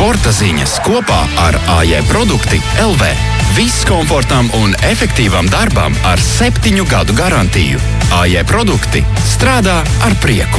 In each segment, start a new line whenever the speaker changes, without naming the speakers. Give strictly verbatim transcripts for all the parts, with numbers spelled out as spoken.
Sporta ziņas kopā ar A J Produkti L V. Viss komfortam un efektīvam darbam ar septiņu gadu garantiju. A J Produkti strādā ar prieku.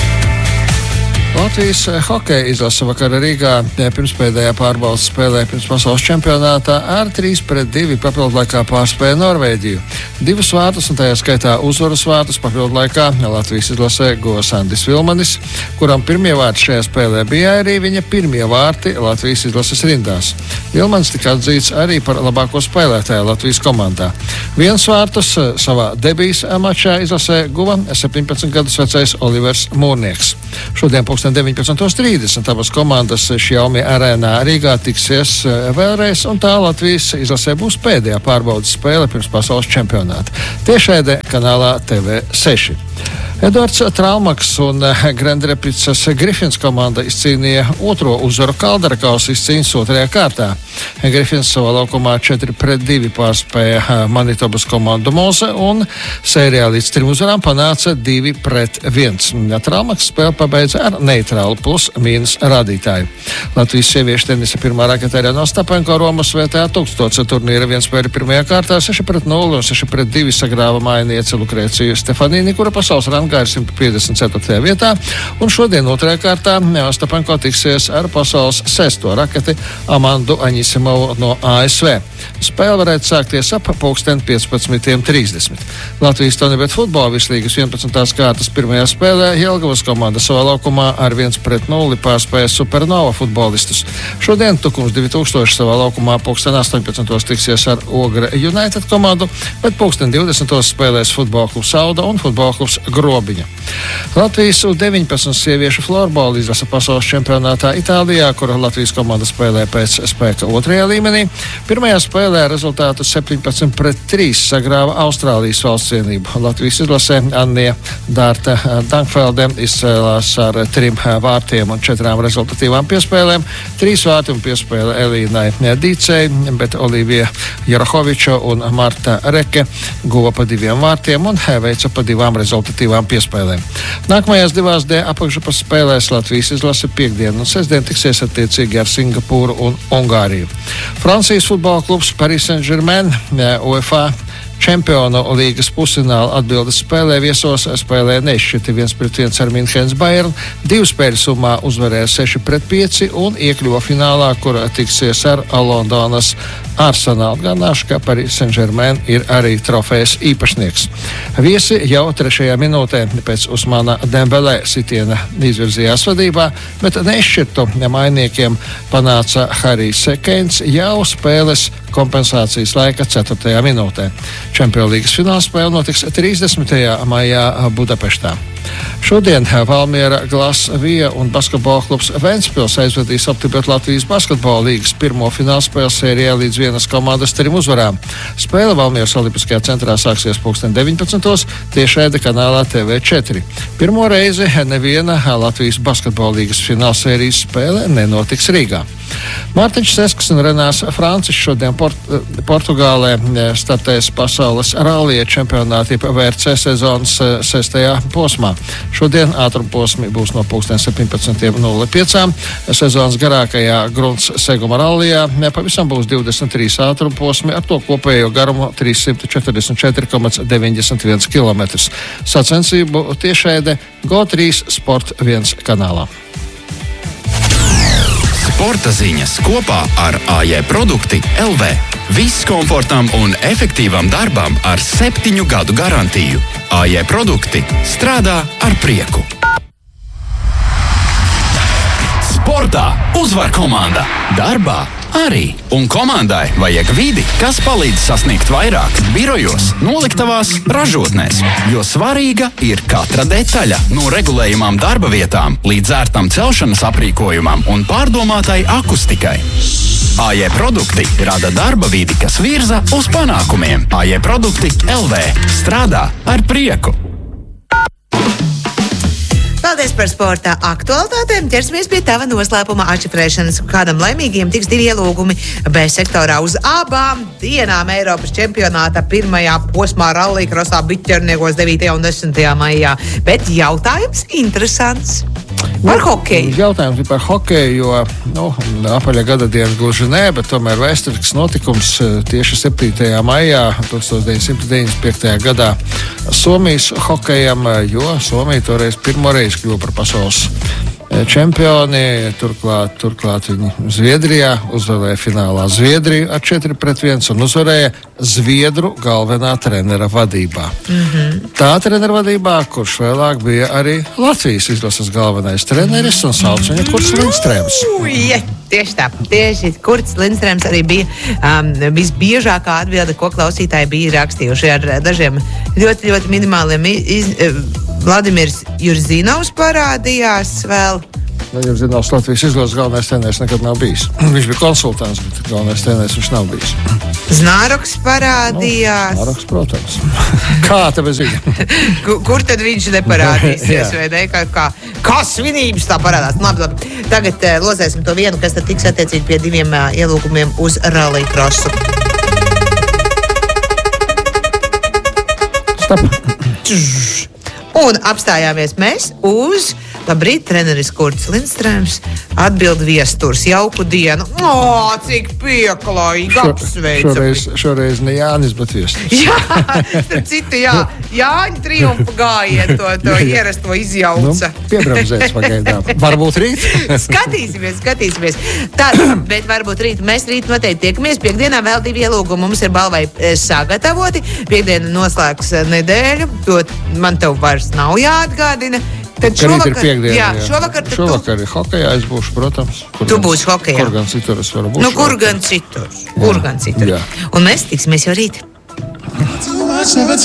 Latvijas hokeja izlase vakar Rīgā pirmspēdējā pārbaudas spēlē pirms pasaules čempionātā ar trīs pret divi papildlaikā pārspēja Norvēģiju. Divus vārtus, un tajā skaitā uzvaras vārtus papildlaikā Latvijas izlasē guva Sandis Vilmanis, kuram pirmie vārti šajā spēlē bija arī viņa pirmie vārti Latvijas izlases rindās. Vilmanis tika atzīts arī par labāko spēlētāju Latvijas komandā. Viens vārtus savā debijas mačā izlasē guva septiņpadsmit gadus vecais Olivers Mūrnieks. Šodien pulksten deviņpadsmit trīsdesmit abas komandas Xiaomi arēnā Rīgā tiksies vēlreiz, un tā Latvijas izlasē būs pēdējā pārbaudas spēle pirms pasaules čempionāta. Tiešraidē kanālā T V seši. Edvards Traumaks un Grandrepicas Grifins komanda izcīnīja otro uzvaru Kaldara kausa izcīņas otrajā kārtā. Grifins savā laukumā četri pret divi pārspēja Manitobas komandu Moze un sērijā līdz trim uzvarām panāca divi pret viens. Traumaks spēli pabeidza ar neitrālu plus mīnus rādītāju. Latvijas sieviešu tenisa pirmā raketē Ariana Ostapenko Romas svētā tūkstoša turnīra vienspēļu pirmajā kārtā seši pret nulli un seši pret divi sagrāva mājiniece Lukrēciju Stefanīni, kura pasaules rangā ir simt piecdesmit ceturtajā vietā, un šodien otrajā kārtā Ostapenko tiksies ar pasaules sesto raketi Amandu Aņisimovu no A S V. Spēle varētu sākties ap pulksten piecpadsmit trīsdesmit. Latvijas Tonibet futbola vislīgas vienpadsmitās kārtas pirmajā spēlē Jelgavas komanda savā laukumā ar viens pret nulli pārspēja Supernova futbolistus. Šodien Tukums divi tūkstoši savā laukumā pulksten astoņpadsmitos tiksies ar Ogre United komandu, bet pulksten divdesmitos spēlēs futbola klubs Sauda un futbola klubs Grobiņa. Latvijas U deviņpadsmit sieviešu florbola izlase pasaules čempionātā Itālijā, kur Latvijas komanda spēlē pēc spēka otrajā līmenī. Pirmajā spēlē rezultātu septiņpadsmit pret trīs sagrāva Austrālijas valsts vienību. Latvijas izlasē Annija Dārta Dankfelde izcēlās ar trim vārtiem un četrām rezultatīvām piespēlēm. Trīs vārti un piespēle Elīnai Dīcei, bet Olivija Jarahoviča un Marta Reke guva pa diviem vārtiem un veica pa divām rezultatīvām piespēlēm. Nākamajās divās D apakšgrupas spēlēs Latvijas izlase piekdien un sestdien tiksies attiecīgi ar Singapūru un Ungāriju. Francijas futbola klubs Paris Saint-Germain UEFA Čempionu līgas pusfināla atbildes spēlē viesos spēlē nešķirti viens pret viens ar Minhenes Bayern. Divu spēļu summā uzvarēja seši pret pieci un iekļuva finālā, kur tiksies ar Londonas Arsenal. Gādināšu, ka Paris Saint-Germain ir arī trofejas īpašnieks. Viesi jau trešajā minūtē pēc Usmana Dembelē sitiena izvirzījās vadībā, bet nešķirtu mainiekiem panāca Harijs Keins jau spēles kompensācijas laika ceturtajā minūtē. Čempionu līgas fināla spēle notiks trīsdesmitajā maijā Budapeštā. Šodien Valmiera Glasvija un basketbola klubs Ventspils aizvedīs Optibet Latvijas basketbola līgas pirmo fināla spēles sērijā līdz vienas komandas trim uzvarām. Spēle Valmieras Olimpiskajā centrā sāksies pulksten deviņpadsmitos tiešraide kanālā T V četri. Pirmo reizi neviena Latvijas basketbola līgas fināla sērijas spēle nenotiks Rīgā. Mārtiņš Sesks un Renārs Francis šodien Port Portugālē startēs pasaules rallija čempionāti V R C sezonas sestajā posmā. Šodien ātrumposmi būs no pulksten septiņpadsmit nulle pieci. Sezonas garākajā grunts seguma rallijā pavisam būs divdesmit trīs ātrumposmi ar to kopējo garumu trīssimt četrdesmit četri komats deviņdesmit viens kilometrs. Sacensību tiešraide Go trīs Sport viens kanālā.
Sporta ziņas kopā ar A J Produkti L V. Viss komfortam un efektīvam darbam ar septiņu gadu garantiju. A J Produkti strādā ar prieku. Sportā uzvar komanda, darbā arī. Un komandai vajag vidi, kas palīdz sasniegt vairāk birojos, noliktavās, ražotnēs. Jo svarīga ir katra detaļa, no regulējumām darba vietām līdz ērtam celšanas aprīkojumam un pārdomātai akustikai. A J Produkti rada darba vidi, kas virza uz panākumiem. A J Produkti L V strādā ar prieku.
Paldies par sporta aktualitātēm. Ķersimies pie tava noslēpuma atšifrēšanas. Kādam laimīgiem tiks divi ielūgumi B sektorā uz abām dienām Eiropas čempionāta pirmajā posmā rallykrosā biķerniekos devītajā un desmitajā maijā. Bet jautājums interesants. Par hokeju.
Jautājums ir par hokeju, jo nu, apaļa gada diena gluži nē, bet tomēr vēsturisks notikums tieši septītajā maijā deviņdesmit piektajā gadā Somijas hokejam, jo Somija toreiz pirmoreiz kļuva par pasaules čempioni. Turklāt, turklāt viņi Zviedrijā uzvarēja finālā Zviedriju ar četri pret viens un uzvarēja Zviedru galvenā trenera vadībā. Mm-hmm. Tā trenera vadībā, kurš vēlāk bija arī Latvijas izlases galvenais treneris un sauc viņu Kurts Lindstrēms.
Ja, tieši tā, tieši Kurts Lindstrēms arī bija um, visbiežākā atbilde, ko klausītāji bija rakstījuši ar dažiem ļoti, ļoti minimāliem iz, Vladimirs Jurzinovs parādījās vēl.
Jurzinovs Latvijas izlases galvenais treneris nekad nav bijis. Viņš bija konsultants, bet galvenais treneris viņš nav bijis.
Znaroks parādījās.
Nu, Znaroks, protams. Kā te bez viņa?
Kur tad viņš neparādīsies? vai ne? Kā, kā, kā svinības tā parādās? Labi, labi. Tagad uh, lozēsim to vienu, kas tad tiks attiecīgi pie diviem uh, ielūgumiem uz rallycrossu.
Stop.
Un apstājāmies mēs uz, labrīt, treneris Kurts Lindstrēms, atbild viesturs, jauku dienu. O, cik pieklājīgi apsveicam.
Šoreiz, šoreiz ne Jānis, bet viesturs.
Jā, starp citu, jā, Jāņa triumfa gājiet to, to ierasto izjauca.
Nu, piebramzēts pagaidām. Varbūt rīt?
Skatīsimies, skatīsimies. Tad, bet varbūt rīt, mēs rīt noteikti tiekamies. Piekdienā vēl divi ielūgumi mums ir balvai sagatavoti. Piekdiena noslēgs nedēļu, to man tev vairs nav jāatgādina. Tad šovakar,
ir piekdiena,
jā,
jā.
šovakar,
šovakar
tu,
ir hokejā, es būšu, protams.
Tu gan, būsi hokejā.
Kur gan citur es varu būt.
Nu, kur gan citur. Kur gan citur.
Jā.
Un mēs tiksimies jau rīt.